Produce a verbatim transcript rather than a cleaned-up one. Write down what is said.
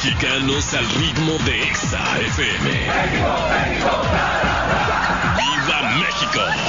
Mexicanos al ritmo de Exa F M. ¡Viva México!